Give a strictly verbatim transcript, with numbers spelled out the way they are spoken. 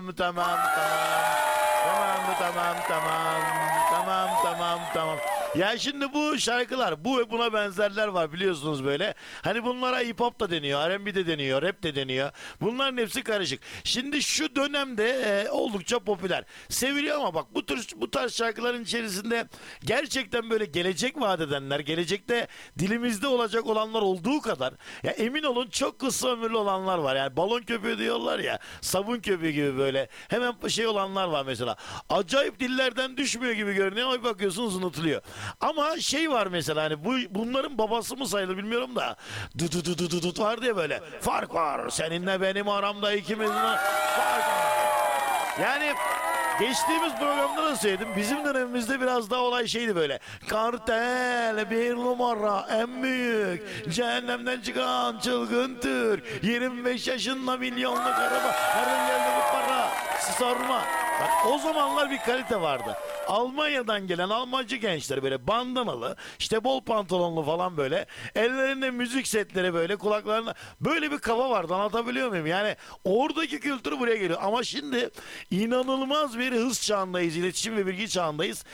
Tamam tamam. Tamam tamam tamam. Tamam tamam tamam. Ya şimdi bu şarkılar, bu ve buna benzerler var biliyorsunuz böyle. Hani bunlara hip hop da deniyor, R and B de deniyor, rap de deniyor. Bunların hepsi karışık. Şimdi şu dönemde e, oldukça popüler. Seviliyor ama bak bu tür bu tarz şarkıların içerisinde gerçekten böyle gelecek vaat edenler, gelecekte dilimizde olacak olanlar olduğu kadar ya emin olun çok kısa ömürlü olanlar var. Yani balon köpüğü diyorlar ya, sabun köpüğü gibi böyle. Hemen şey olanlar var mesela. Acayip dillerden düşmüyor gibi görünüyor ama bir bakıyorsunuz unutuluyor. Ama şey var mesela hani bu bunların babası mı sayılır bilmiyorum da du du du du du du var diye böyle fark var seninle benim aramda ikimizin fark var. Yani geçtiğimiz programda da söyledim. Bizim dönemimizde biraz daha olay şeydi böyle. Kartel bir numara en büyük. Cehennemden çıkan çılgın Türk. yirmi beş yaşında milyonluk araba. Nereden geldi bu para? Sorma. Bak o zamanlar bir kalite vardı. Almanya'dan gelen Almancı gençler böyle bandanalı, işte bol pantolonlu falan böyle. Ellerinde müzik setleri böyle kulaklarında. Böyle bir kafa vardı, anlatabiliyor muyum? Yani oradaki kültür buraya geliyor. Ama şimdi inanılmaz bir hız çağındayız, iletişim ve bilgi çağındayız.